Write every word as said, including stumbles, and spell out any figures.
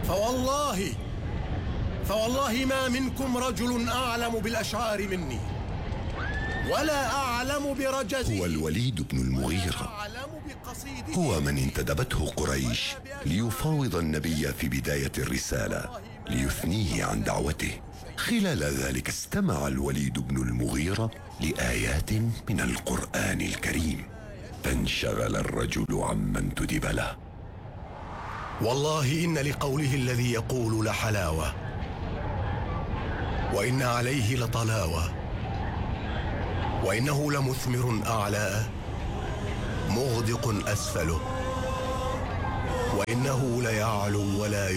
فوالله فوالله ما منكم رجل أعلم بالأشعار مني ولا أعلم برجزه. هو الوليد بن المغيرة، هو من انتدبته قريش ليفاوض النبي في بداية الرسالة ليثنيه عن دعوته. خلال ذلك استمع الوليد بن المغيرة لآيات من القرآن الكريم، فانشغل الرجل عما انتدب له. والله إن لقوله الذي يقول لحلاوة، وإن عليه لطلاوة، وإنه لمثمر أعلاه مغدق أسفله، وإنه ليعلو ولا